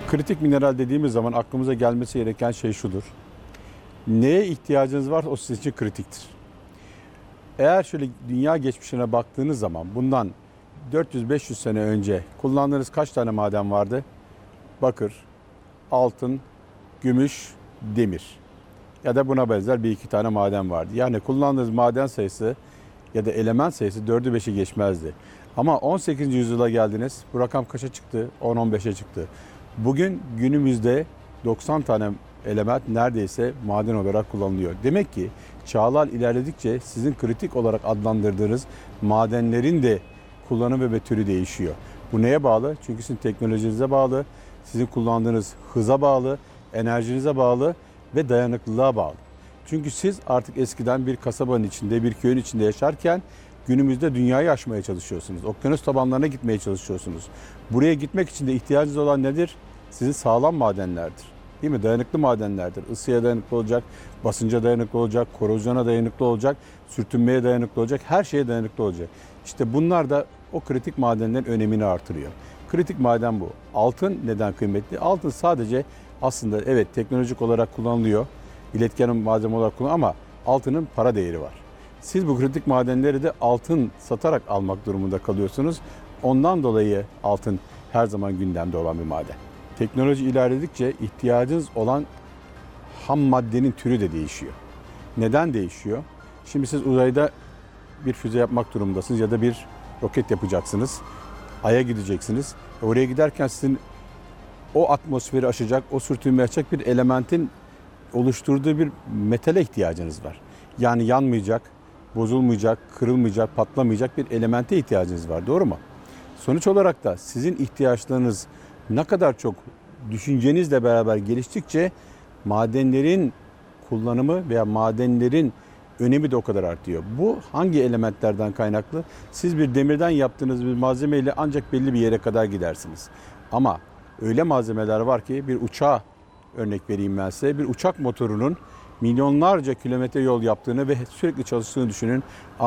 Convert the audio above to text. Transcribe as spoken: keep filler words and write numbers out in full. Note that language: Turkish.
Kritik mineral dediğimiz zaman aklımıza gelmesi gereken şey şudur. Neye ihtiyacınız var o sizin için kritiktir. Eğer şöyle dünya geçmişine baktığınız zaman bundan dört yüz beş yüz sene önce kullandığınız kaç tane maden vardı? Bakır, altın, gümüş, demir ya da buna benzer bir iki tane maden vardı. Yani kullandığınız maden sayısı ya da element sayısı dördü beşi geçmezdi. Ama on sekizinci yüzyıla geldiniz. Bu rakam kaça çıktı? on on beşe çıktı. Bugün günümüzde doksan tane element neredeyse maden olarak kullanılıyor. Demek ki çağlar ilerledikçe sizin kritik olarak adlandırdığınız madenlerin de kullanımı ve türü değişiyor. Bu neye bağlı? Çünkü sizin teknolojinize bağlı, sizin kullandığınız hıza bağlı, enerjinize bağlı ve dayanıklılığa bağlı. Çünkü siz artık eskiden bir kasabanın içinde, bir köyün içinde yaşarken günümüzde dünyayı aşmaya çalışıyorsunuz. Okyanus tabanlarına gitmeye çalışıyorsunuz. Buraya gitmek için de ihtiyacınız olan nedir? Sizin sağlam madenlerdir. Değil mi? Dayanıklı madenlerdir. Isıya dayanıklı olacak, basınca dayanıklı olacak, korozyona dayanıklı olacak, sürtünmeye dayanıklı olacak, her şeye dayanıklı olacak. İşte bunlar da o kritik madenlerin önemini artırıyor. Kritik maden bu. Altın neden kıymetli? Altın sadece aslında evet teknolojik olarak kullanılıyor. İletken malzeme olarak kullanılıyor ama altının para değeri var. Siz bu kritik madenleri de altın satarak almak durumunda kalıyorsunuz. Ondan dolayı altın her zaman gündemde olan bir maden. Teknoloji ilerledikçe ihtiyacınız olan ham maddenin türü de değişiyor. Neden değişiyor? Şimdi siz uzayda bir füze yapmak durumundasınız ya da bir roket yapacaksınız. Ay'a gideceksiniz. Oraya giderken sizin o atmosferi aşacak, o sürtünmeyi açacak bir elementin oluşturduğu bir metale ihtiyacınız var. Yani yanmayacak, bozulmayacak, kırılmayacak, patlamayacak bir elemente ihtiyacınız var. Doğru mu? Sonuç olarak da sizin ihtiyaçlarınız ne kadar çok düşüncenizle beraber geliştikçe madenlerin kullanımı veya madenlerin önemi de o kadar artıyor. Bu hangi elementlerden kaynaklı? Siz bir demirden yaptığınız bir malzemeyle ancak belli bir yere kadar gidersiniz. Ama öyle malzemeler var ki bir uçağa örnek vereyim ben size. Bir uçak motorunun milyonlarca kilometre yol yaptığını ve sürekli çalıştığını düşünün.